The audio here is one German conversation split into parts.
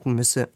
bewältigen müsse.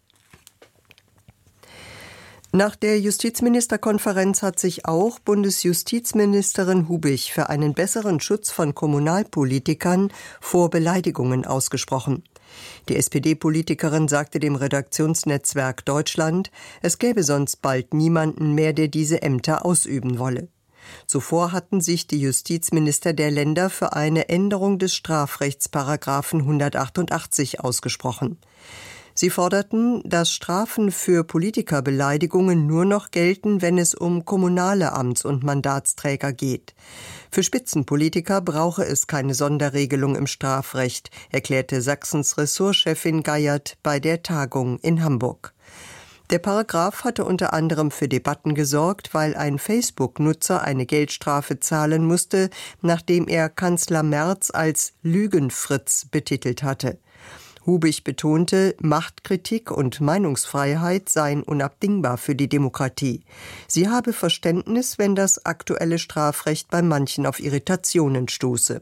Nach der Justizministerkonferenz hat sich auch Bundesjustizministerin Hubich für einen besseren Schutz von Kommunalpolitikern vor Beleidigungen ausgesprochen. Die SPD-Politikerin sagte dem Redaktionsnetzwerk Deutschland, es gäbe sonst bald niemanden mehr, der diese Ämter ausüben wolle. Zuvor hatten sich die Justizminister der Länder für eine Änderung des Strafrechtsparagraphen 188 ausgesprochen. Sie forderten, dass Strafen für Politikerbeleidigungen nur noch gelten, wenn es um kommunale Amts- und Mandatsträger geht. Für Spitzenpolitiker brauche es keine Sonderregelung im Strafrecht, erklärte Sachsens Ressortchefin Geiert bei der Tagung in Hamburg. Der Paragraph hatte unter anderem für Debatten gesorgt, weil ein Facebook-Nutzer eine Geldstrafe zahlen musste, nachdem er Kanzler Merz als Lügenfritz betitelt hatte. Hubich betonte, Machtkritik und Meinungsfreiheit seien unabdingbar für die Demokratie. Sie habe Verständnis, wenn das aktuelle Strafrecht bei manchen auf Irritationen stoße.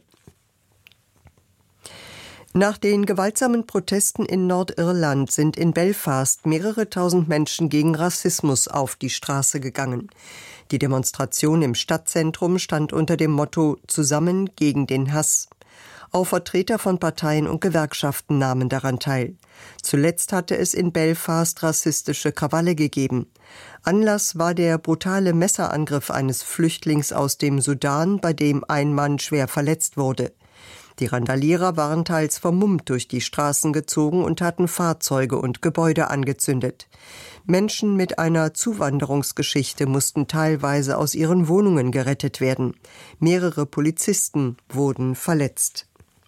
Nach den gewaltsamen Protesten in Nordirland sind in Belfast mehrere tausend Menschen gegen Rassismus auf die Straße gegangen. Die Demonstration im Stadtzentrum stand unter dem Motto »Zusammen gegen den Hass«. Auch Vertreter von Parteien und Gewerkschaften nahmen daran teil. Zuletzt hatte es in Belfast rassistische Krawalle gegeben. Anlass war der brutale Messerangriff eines Flüchtlings aus dem Sudan, bei dem ein Mann schwer verletzt wurde. Die Randalierer waren teils vermummt durch die Straßen gezogen und hatten Fahrzeuge und Gebäude angezündet. Menschen mit einer Zuwanderungsgeschichte mussten teilweise aus ihren Wohnungen gerettet werden. Mehrere Polizisten wurden verletzt.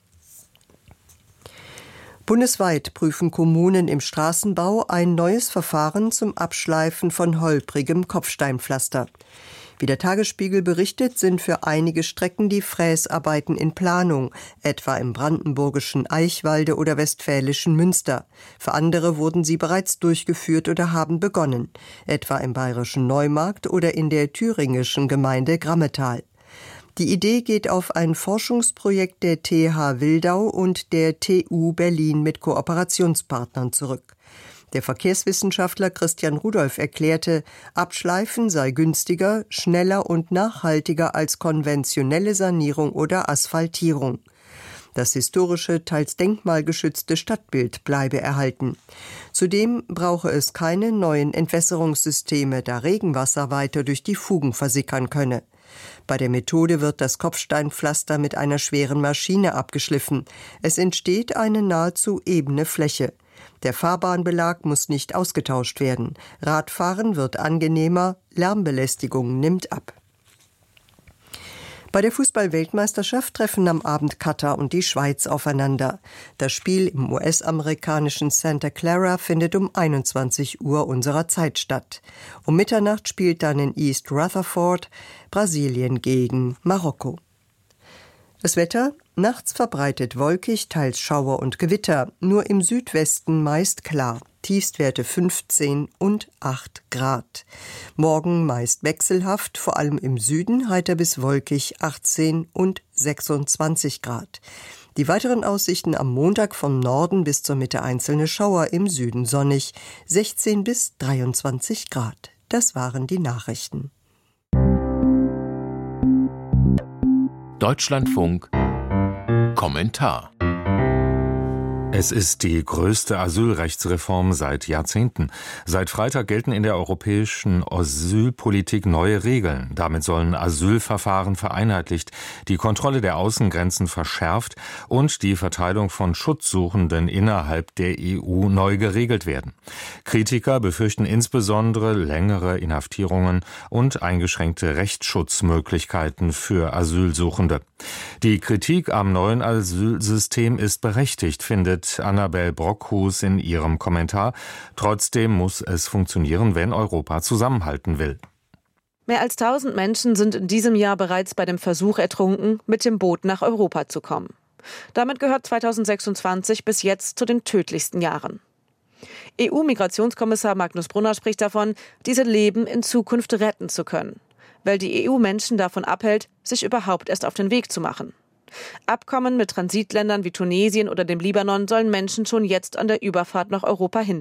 Bundesweit prüfen Kommunen im Straßenbau ein neues Verfahren zum Abschleifen von holprigem Kopfsteinpflaster. Wie der Tagesspiegel berichtet, sind für einige Strecken die Fräsarbeiten in Planung, etwa im brandenburgischen Eichwalde oder westfälischen Münster. Für andere wurden sie bereits durchgeführt oder haben begonnen, etwa im bayerischen Neumarkt oder in der thüringischen Gemeinde Grammetal. Die Idee geht auf ein Forschungsprojekt der TH Wildau und der TU Berlin mit Kooperationspartnern zurück. Der Verkehrswissenschaftler Christian Rudolph erklärte, Abschleifen sei günstiger, schneller und nachhaltiger als konventionelle Sanierung oder Asphaltierung. Das historische, teils denkmalgeschützte Stadtbild bleibe erhalten. Zudem brauche es keine neuen Entwässerungssysteme, da Regenwasser weiter durch die Fugen versickern könne. Bei der Methode wird das Kopfsteinpflaster mit einer schweren Maschine abgeschliffen. Es entsteht eine nahezu ebene Fläche. Der Fahrbahnbelag muss nicht ausgetauscht werden. Radfahren wird angenehmer, Lärmbelästigung nimmt ab. Bei der Fußball-Weltmeisterschaft treffen am Abend Katar und die Schweiz aufeinander. Das Spiel im US-amerikanischen Santa Clara findet um 21 Uhr unserer Zeit statt. Um Mitternacht spielt dann in East Rutherford Brasilien gegen Marokko. Das Wetter: Nachts verbreitet wolkig, teils Schauer und Gewitter, nur im Südwesten meist klar. Tiefstwerte 15 und 8 Grad. Morgen meist wechselhaft, vor allem im Süden heiter bis wolkig 18 und 26 Grad. Die weiteren Aussichten am Montag vom Norden bis zur Mitte einzelne Schauer, im Süden sonnig 16 bis 23 Grad. Das waren die Nachrichten. Deutschlandfunk Kommentar. Es ist die größte Asylrechtsreform seit Jahrzehnten. Seit Freitag gelten in der europäischen Asylpolitik neue Regeln. Damit sollen Asylverfahren vereinheitlicht, die Kontrolle der Außengrenzen verschärft und die Verteilung von Schutzsuchenden innerhalb der EU neu geregelt werden. Kritiker befürchten insbesondere längere Inhaftierungen und eingeschränkte Rechtsschutzmöglichkeiten für Asylsuchende. Die Kritik am neuen Asylsystem ist berechtigt, findet Annabel Brockhus in ihrem Kommentar. Trotzdem muss es funktionieren, wenn Europa zusammenhalten will. Mehr als 1000 Menschen sind in diesem Jahr bereits bei dem Versuch ertrunken, mit dem Boot nach Europa zu kommen. Damit gehört 2026 bis jetzt zu den tödlichsten Jahren. EU-Migrationskommissar Magnus Brunner spricht davon, diese Leben in Zukunft retten zu können, weil die EU Menschen davon abhält, sich überhaupt erst auf den Weg zu machen. Abkommen mit Transitländern wie Tunesien oder dem Libanon sollen Menschen schon jetzt an der Überfahrt nach Europa hindern.